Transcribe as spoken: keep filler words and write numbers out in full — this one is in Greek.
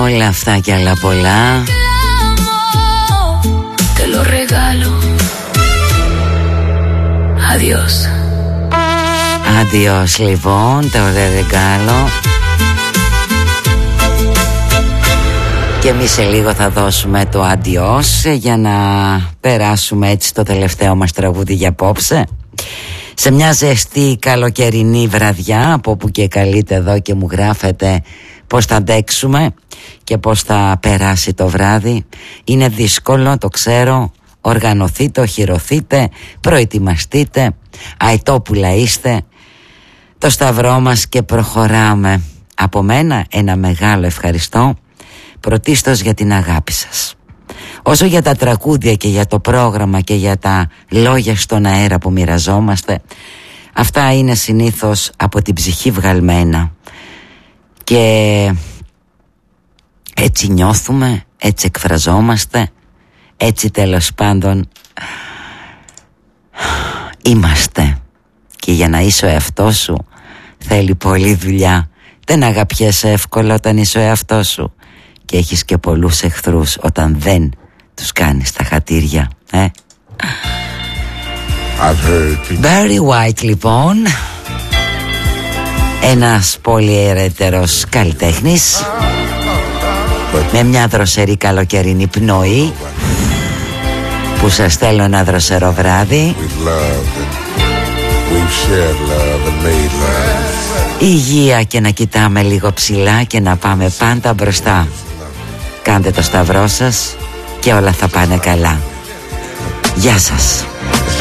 Όλα αυτά και άλλα πολλά. Te lo regalo. Adiós. Αντιός λοιπόν, το ρεγάλο. Και εμείς σε λίγο θα δώσουμε το αντιός για να περάσουμε έτσι το τελευταίο μας τραγούδι για απόψε. Σε μια ζεστή καλοκαιρινή βραδιά, από όπου και καλείτε εδώ και μου γράφετε πώς θα αντέξουμε και πώς θα περάσει το βράδυ. Είναι δύσκολο, το ξέρω. Οργανωθείτε, οχυρωθείτε, προετοιμαστείτε, αητόπουλα είστε. Το σταυρό μας και προχωράμε. Από μένα ένα μεγάλο ευχαριστώ, πρωτίστως για την αγάπη σας. Όσο για τα τραγούδια και για το πρόγραμμα και για τα λόγια στον αέρα που μοιραζόμαστε, αυτά είναι συνήθως από την ψυχή βγαλμένα. Και έτσι νιώθουμε, έτσι εκφραζόμαστε, έτσι τέλος πάντων είμαστε. Και για να είσαι ο εαυτός σου θέλει πολλή δουλειά. Δεν αγαπιέσαι εύκολα όταν είσαι ο εαυτός σου. Και έχεις και πολλούς εχθρούς όταν δεν τους κάνεις τα χατήρια, ε? Barry White λοιπόν, ένας πολύ ιερέτερος καλλιτέχνης με μια δροσερή καλοκαιρινή πνοή που σας θέλω ένα δροσερό βράδυ. Υγεία και να κοιτάμε λίγο ψηλά και να πάμε πάντα μπροστά. Κάντε το σταυρό σας και όλα θα πάνε καλά. Γεια σας.